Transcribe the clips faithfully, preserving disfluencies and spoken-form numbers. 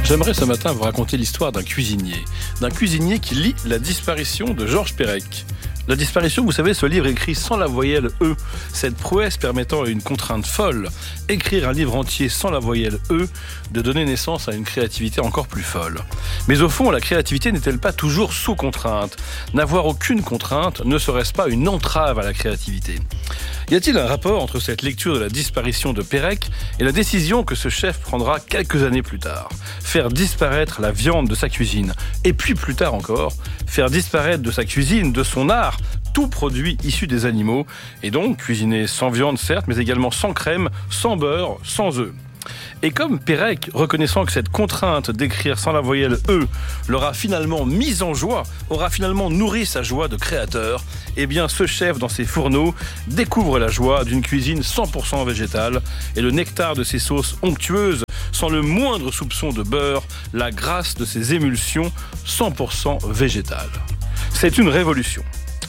J'aimerais ce matin vous raconter l'histoire d'un cuisinier. D'un cuisinier qui lit La disparition de Georges Perec. La disparition, vous savez, ce livre écrit sans la voyelle E. Cette prouesse permettant à une contrainte folle, écrire un livre entier sans la voyelle E, de donner naissance à une créativité encore plus folle. Mais au fond, la créativité n'est-elle pas toujours sous contrainte ? N'avoir aucune contrainte, ne serait-ce pas une entrave à la créativité ? Y a-t-il un rapport entre cette lecture de la disparition de Perec et la décision que ce chef prendra quelques années plus tard ? Faire disparaître la viande de sa cuisine. Et puis plus tard encore, faire disparaître de sa cuisine, de son art, tout produit issu des animaux. Et donc cuisiner sans viande certes, mais également sans crème, sans beurre, sans œufs. Et comme Perec, reconnaissant que cette contrainte d'écrire sans la voyelle E l'aura finalement mise en joie, aura finalement nourri sa joie de créateur, eh bien ce chef dans ses fourneaux découvre la joie d'une cuisine cent pour cent végétale et le nectar de ses sauces onctueuses, sans le moindre soupçon de beurre, la grâce de ses émulsions cent pour cent végétales. C'est une révolution.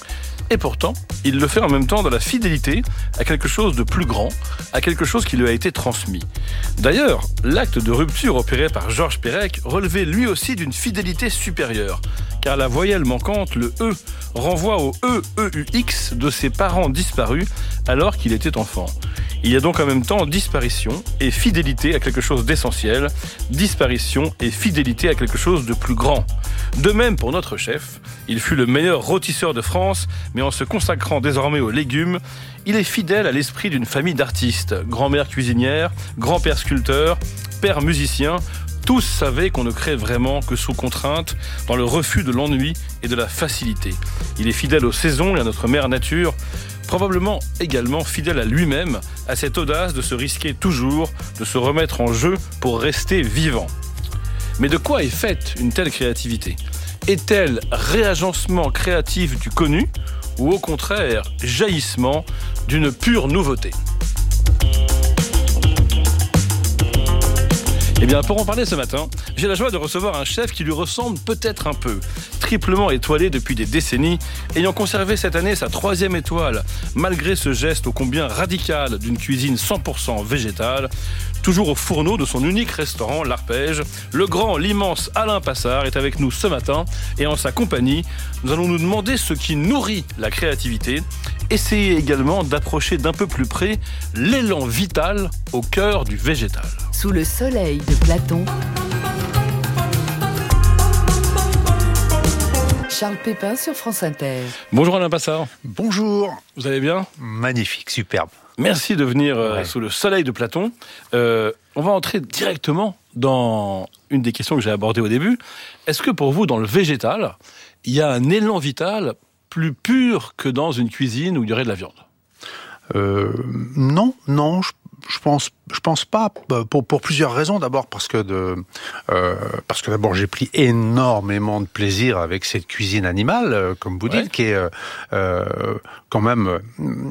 Et pourtant, il le fait en même temps dans la fidélité à quelque chose de plus grand, à quelque chose qui lui a été transmis. D'ailleurs, l'acte de rupture opéré par Georges Perec relevait lui aussi d'une fidélité supérieure, car la voyelle manquante, le E, renvoie au E E U X de ses parents disparus alors qu'il était enfant. Il y a donc en même temps disparition et fidélité à quelque chose d'essentiel, disparition et fidélité à quelque chose de plus grand. De même pour notre chef, il fut le meilleur rôtisseur de France, mais en se consacrant désormais aux légumes, il est fidèle à l'esprit d'une famille d'artistes, grand-mère cuisinière, grand-père sculpteur, père musicien. Tous savaient qu'on ne crée vraiment que sous contrainte, dans le refus de l'ennui et de la facilité. Il est fidèle aux saisons et à notre mère nature, probablement également fidèle à lui-même, à cette audace de se risquer toujours, de se remettre en jeu pour rester vivant. Mais de quoi est faite une telle créativité ? Est-elle réagencement créatif du connu ou au contraire jaillissement d'une pure nouveauté ? Eh bien, pour en parler ce matin, j'ai la joie de recevoir un chef qui lui ressemble peut-être un peu. Triplement étoilé depuis des décennies, ayant conservé cette année sa troisième étoile, malgré ce geste ô combien radical d'une cuisine cent pour cent végétale, toujours au fourneau de son unique restaurant, l'Arpège, le grand, l'immense Alain Passard est avec nous ce matin, et en sa compagnie, nous allons nous demander ce qui nourrit la créativité, essayer également d'approcher d'un peu plus près l'élan vital au cœur du végétal. Sous le soleil de Platon, Charles Pépin sur France Inter. Bonjour Alain Passard. Bonjour. Vous allez bien ? Magnifique, superbe. Merci de venir euh, ouais. sous le soleil de Platon. Euh, on va entrer directement dans une des questions que j'ai abordées au début. Est-ce que pour vous, dans le végétal, il y a un élan vital plus pur que dans une cuisine où il y aurait de la viande ? euh, Non, non, je Je pense, je pense pas pour pour plusieurs raisons. D'abord parce que de, euh, parce que d'abord j'ai pris énormément de plaisir avec cette cuisine animale, euh, comme vous dites, ouais. qui est euh, euh, quand même euh,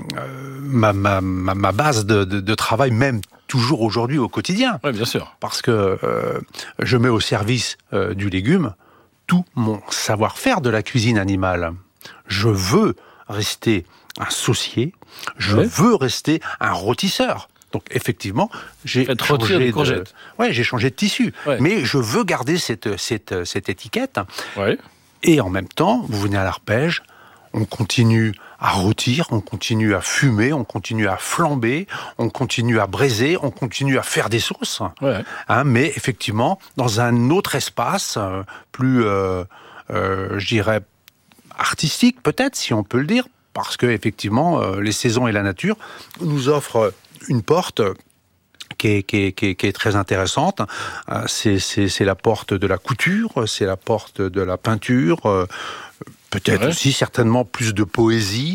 ma, ma ma ma base de, de, de travail, même toujours aujourd'hui au quotidien. Oui, bien sûr. Parce que euh, je mets au service euh, du légume tout mon savoir-faire de la cuisine animale. Je veux rester un saucier. Je ouais. veux rester un rôtisseur. Donc effectivement, j'ai changé de, courgettes. Ouais, j'ai changé de tissu, ouais. mais je veux garder cette cette cette étiquette. Ouais. Et en même temps, vous venez à l'Arpège, on continue à rôtir, on continue à fumer, on continue à flamber, on continue à braiser, on continue à faire des sauces. Ouais. Hein, mais effectivement, dans un autre espace, euh, plus, euh, euh, je dirais, artistique peut-être, si on peut le dire, parce que effectivement, euh, les saisons et la nature nous offrent une porte qui est, qui est, qui est, qui est très intéressante. C'est, c'est, c'est la porte de la couture, c'est la porte de la peinture, peut-être ouais. aussi certainement plus de poésie,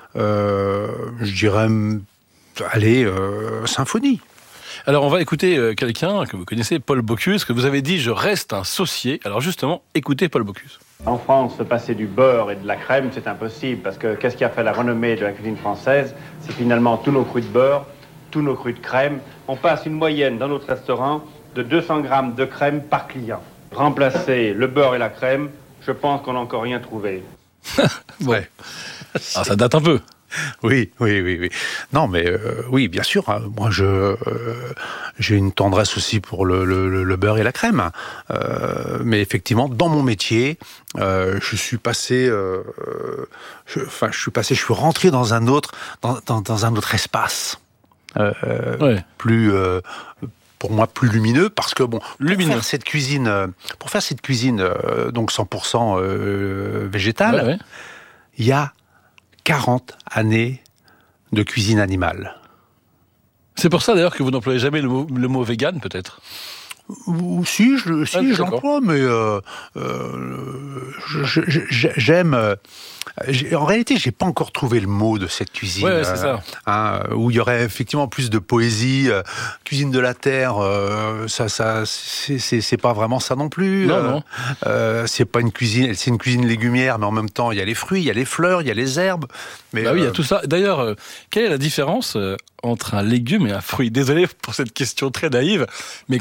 euh, je dirais, allez, euh, symphonie. Alors on va écouter quelqu'un que vous connaissez, Paul Bocuse, que vous avez dit « je reste un saucier ». Alors justement, écoutez Paul Bocuse. En France, se passer du beurre et de la crème, c'est impossible, parce que qu'est-ce qui a fait la renommée de la cuisine française ? C'est finalement tous nos crus de beurre, tous nos crus de crème. On passe une moyenne dans notre restaurant de deux cents grammes de crème par client. Remplacer le beurre et la crème, je pense qu'on n'a encore rien trouvé. Ouais. Ah, ça date un peu. Oui, oui, oui, oui. Non, mais euh, oui, bien sûr. Hein, moi, je euh, j'ai une tendresse aussi pour le, le, le beurre et la crème. Euh, mais effectivement, dans mon métier, euh, je suis passé, euh, je, enfin, je suis passé, je suis rentré dans un autre, dans, dans, dans un autre espace, euh, Ouais. plus. Euh, pour moi plus lumineux, parce que bon, pour Lumineux. faire cette cuisine, euh, pour faire cette cuisine euh, donc cent pour cent euh, végétale, Ouais, ouais. il y a quarante années de cuisine animale. C'est pour ça d'ailleurs que vous n'employez jamais le mot, le mot vegan, peut-être. Ou si, je, si Ah, je d'accord. l'emploie, mais euh, euh, je- je- je- j'aime. euh, j'ai- en réalité, j'ai pas encore trouvé le mot de cette cuisine. Ouais, ouais, c'est ça. Hein, où il y aurait effectivement plus de poésie. euh, cuisine de la terre, euh, ça, ça, c'est, c'est, c'est pas vraiment ça non plus. Non, Euh, non. euh, c'est pas une cuisine, c'est une cuisine légumière, mais en même temps, il y a les fruits, il y a les fleurs, il y a les herbes. Mais Bah oui, il y a euh, tout ça. D'ailleurs, euh, quelle est la différence euh, entre un légume et un fruit ? Désolé pour cette question très naïve, mais